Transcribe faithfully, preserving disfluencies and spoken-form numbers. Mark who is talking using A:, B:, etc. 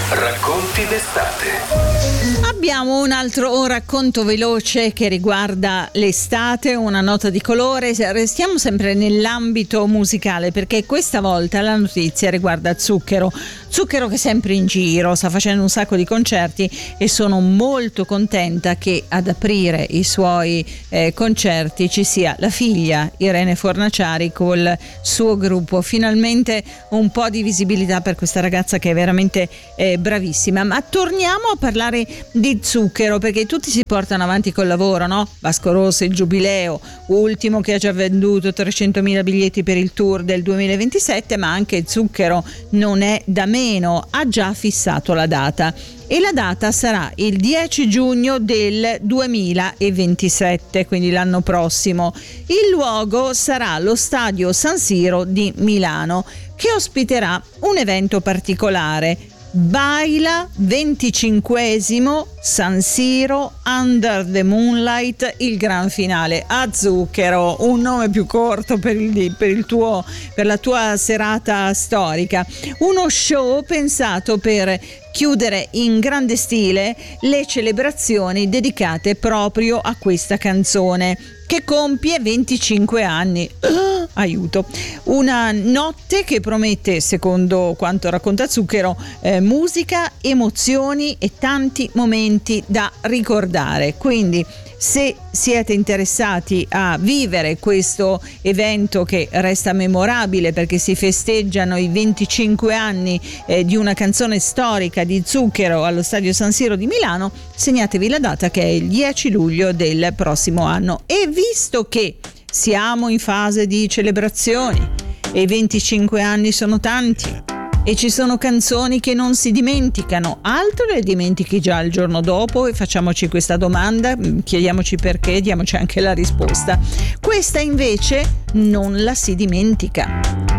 A: Racconti d'estate.
B: Abbiamo un altro racconto veloce che riguarda l'estate, una nota di colore. Restiamo sempre nell'ambito musicale perché questa volta la notizia riguarda Zucchero. Zucchero che è sempre in giro, sta facendo un sacco di concerti e sono molto contenta che ad aprire i suoi eh, concerti ci sia la figlia Irene Fornaciari col suo gruppo. Finalmente un po' di visibilità per questa ragazza che è veramente eh, bravissima. Ma torniamo a parlare di Zucchero perché tutti si portano avanti col lavoro, no? Vasco Rossi, il Giubileo, ultimo che ha già venduto trecentomila biglietti per il tour del duemilaventisette, ma anche Zucchero non è da meno, ha già fissato la data. E la data sarà il dieci giugno del duemilaventisette, quindi l'anno prossimo. Il luogo sarà lo stadio San Siro di Milano, che ospiterà un evento particolare. Baila venticinquesimo San Siro Under the Moonlight, il gran finale a Zucchero, un nome più corto per il, per il tuo per la tua serata storica, uno show pensato per chiudere in grande stile le celebrazioni dedicate proprio a questa canzone che compie venticinque anni. Uh, aiuto. Una notte che promette, secondo quanto racconta Zucchero, eh, musica, emozioni e tanti momenti da ricordare. Quindi se siete interessati a vivere questo evento che resta memorabile perché si festeggiano i venticinque anni eh, di una canzone storica di Zucchero allo stadio San Siro di Milano, segnatevi la data che è il dieci luglio del prossimo anno. E visto che siamo in fase di celebrazioni e i venticinque anni sono tanti e ci sono canzoni che non si dimenticano, altro le dimentichi già il giorno dopo, e facciamoci questa domanda, chiediamoci perché, diamoci anche la risposta. Questa invece non la si dimentica.